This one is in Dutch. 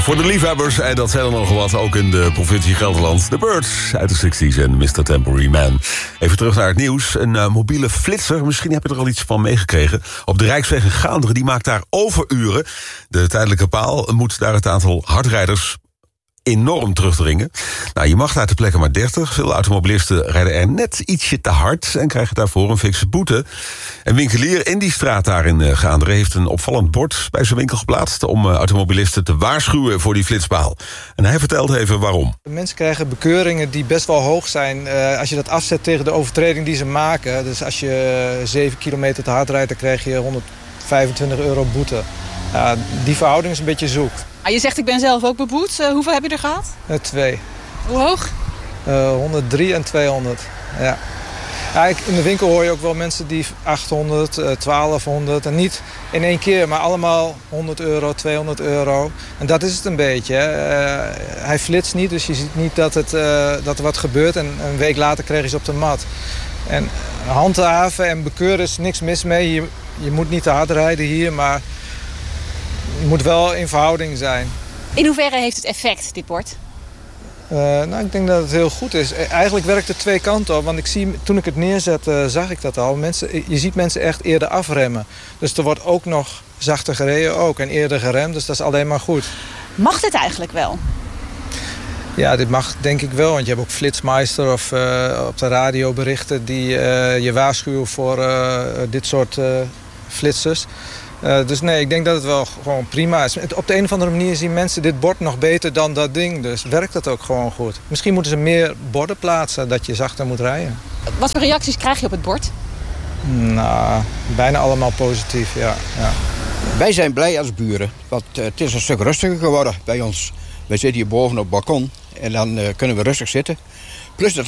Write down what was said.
Voor de liefhebbers, en dat zijn er nogal wat, ook in de provincie Gelderland. The Birds uit de 60s en Mr. Tambourine Man. Even terug naar het nieuws. Een mobiele flitser, misschien heb je er al iets van meegekregen. Op de Rijksweg in Gaanderen, die maakt daar overuren. De tijdelijke paal moet daar het aantal hardrijders enorm terugdringen. Nou, je mag daar ter plekke maar 30. Veel automobilisten rijden er net ietsje te hard en krijgen daarvoor een fikse boete. Een winkelier in die straat daar in Gaanderen heeft een opvallend bord bij zijn winkel geplaatst om automobilisten te waarschuwen voor die flitspaal. En hij vertelt even waarom. Mensen krijgen bekeuringen die best wel hoog zijn als je dat afzet tegen de overtreding die ze maken. Dus als je 7 kilometer te hard rijdt, dan krijg je €125 boete. Die verhouding is een beetje zoek. Je zegt ik ben zelf ook beboet. Hoeveel heb je er gehad? 2. Hoe hoog? 103 en 200. Ja. In de winkel hoor je ook wel mensen die 800, 1200 en niet in één keer, maar allemaal €100, €200. En dat is het een beetje. Hij flitst niet, dus je ziet niet dat er wat gebeurt en een week later krijg je ze op de mat. En handhaven en bekeuren is niks mis mee. Je moet niet te hard rijden hier, maar het moet wel in verhouding zijn. In hoeverre heeft het effect, dit bord? Ik denk dat het heel goed is. Eigenlijk werkt het twee kanten op. Want toen ik het neerzet, zag ik dat al. Je ziet mensen echt eerder afremmen. Dus er wordt ook nog zachter gereden ook. En eerder geremd, dus dat is alleen maar goed. Mag dit eigenlijk wel? Ja, dit mag denk ik wel. Want je hebt ook Flitsmeister of op de radio berichten die je waarschuwen voor dit soort flitsers. Dus nee, ik denk dat het wel gewoon prima is. Op de een of andere manier zien mensen dit bord nog beter dan dat ding. Dus werkt het ook gewoon goed. Misschien moeten ze meer borden plaatsen dat je zachter moet rijden. Wat voor reacties krijg je op het bord? Nou, bijna allemaal positief, ja. Wij zijn blij als buren. Want het is een stuk rustiger geworden bij ons. Wij zitten hier boven op het balkon en dan kunnen we rustig zitten. Plus dat